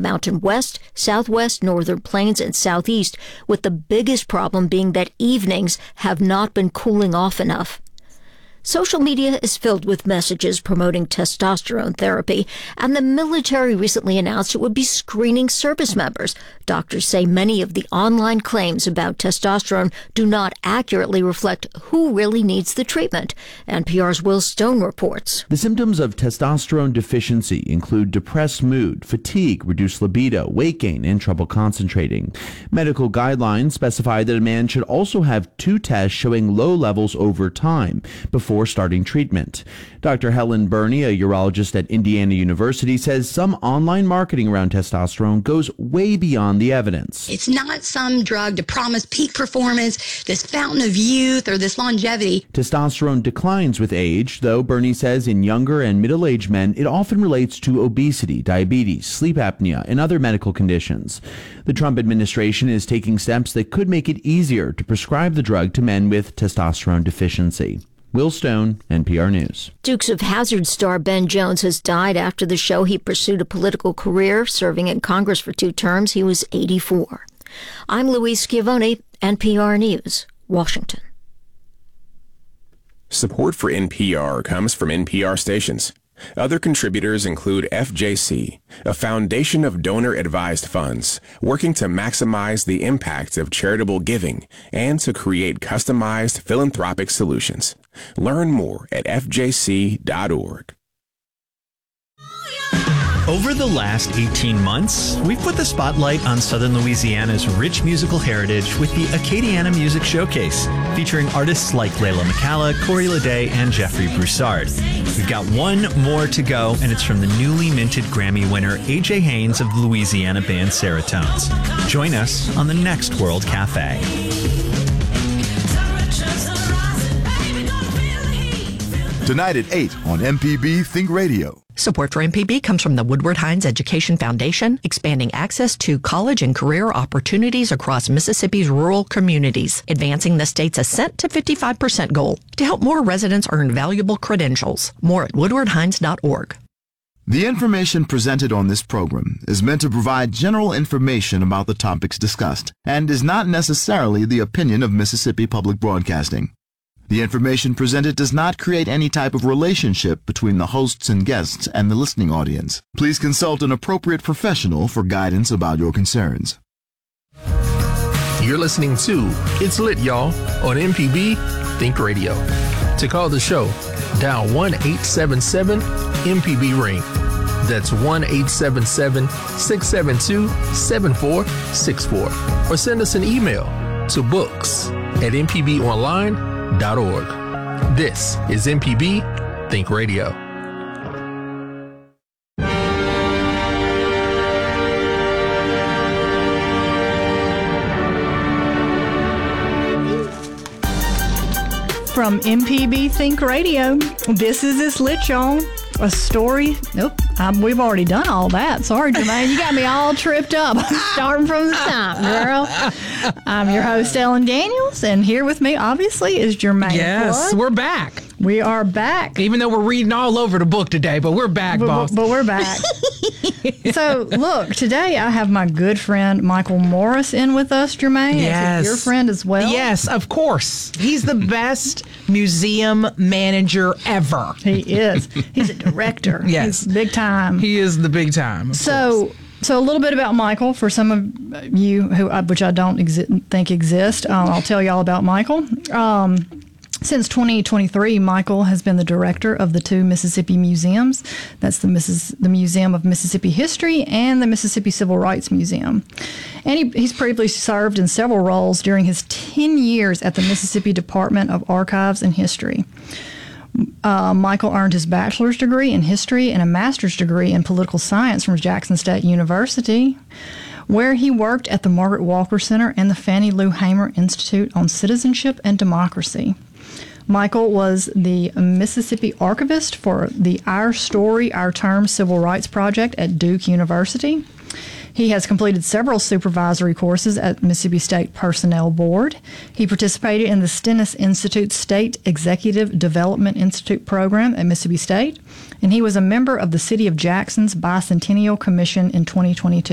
Mountain West, Southwest, Northern Plains, and Southeast, with the biggest problem being that evenings have not been cooling off enough. Social media is filled with messages promoting testosterone therapy, and the military recently announced it would be screening service members. Doctors say many of the online claims about testosterone do not accurately reflect who really needs the treatment. NPR's Will Stone reports. The symptoms of testosterone deficiency include depressed mood, fatigue, reduced libido, weight gain, and trouble concentrating. Medical guidelines specify that a man should also have 2 tests showing low levels over time before starting treatment. Dr. Helen Burney, a urologist at Indiana University, says some online marketing around testosterone goes way beyond the evidence. It's not some drug to promise peak performance, this fountain of youth, or this longevity. Testosterone declines with age, though Burney says in younger and middle-aged men, it often relates to obesity, diabetes, sleep apnea, and other medical conditions. The Trump administration is taking steps that could make it easier to prescribe the drug to men with testosterone deficiency. Will Stone, NPR News. Dukes of Hazzard star Ben Jones has died after the show. He pursued a political career, serving in Congress for 2 terms. He was 84. I'm Louise Schiavone, NPR News, Washington. Support for NPR comes from NPR stations. Other contributors include FJC, a foundation of donor-advised funds working to maximize the impact of charitable giving and to create customized philanthropic solutions. Learn more at fjc.org. Over the last 18 months, we've put the spotlight on Southern Louisiana's rich musical heritage with the Acadiana Music Showcase, featuring artists like Layla McCalla, Corey Leday, and Jeffrey Broussard. We've got one more to go, and it's from the newly minted Grammy winner A.J. Haynes of the Louisiana band Seratones. Join us on the next World Cafe. Tonight at 8 on MPB Think Radio. Support for MPB comes from the Woodward Hines Education Foundation, expanding access to college and career opportunities across Mississippi's rural communities, advancing the state's Ascent to 55% goal to help more residents earn valuable credentials. More at woodwardhines.org. The information presented on this program is meant to provide general information about the topics discussed and is not necessarily the opinion of Mississippi Public Broadcasting. The information presented does not create any type of relationship between the hosts and guests and the listening audience. Please consult an appropriate professional for guidance about your concerns. You're listening to It's Lit, y'all, on MPB Think Radio. To call the show, dial 1-877-MPB-RING. That's 1-877-672-7464. Or send us an email to books@mpbonline.org. This is MPB Think Radio. From MPB Think Radio, this is It's Lit, y'all. A story. Nope. We've already done all that. Sorry, Jermaine. You got me all tripped up. I'm starting from the top, girl. I'm your host, Ellen Daniels, and here with me, obviously, is Jermaine. Yes, Flood. we're back. We are back. Even though we're reading all over the book today, but we're back, boss. But we're back. So, look, today I have my good friend Michael Morris in with us, Jermaine. Yes. Your friend as well. Yes, of course. He's the best museum manager ever. He is. He's a director. Yes. He's big time. He is the big time. Of course. So a little bit about Michael for some of you which I don't think exist. I'll tell you all about Michael. Since 2023, Michael has been the director of the 2 Mississippi museums. That's the Museum of Mississippi History and the Mississippi Civil Rights Museum. And he's previously served in several roles during his 10 years at the Mississippi Department of Archives and History. Michael earned his bachelor's degree in history and a master's degree in political science from Jackson State University, where he worked at the Margaret Walker Center and the Fannie Lou Hamer Institute on Citizenship and Democracy. Michael was the Mississippi archivist for the Our Story, Our Term Civil Rights Project at Duke University. He has completed several supervisory courses at Mississippi State Personnel Board. He participated in the Stennis Institute State Executive Development Institute program at Mississippi State, and he was a member of the City of Jackson's Bicentennial Commission in 2022.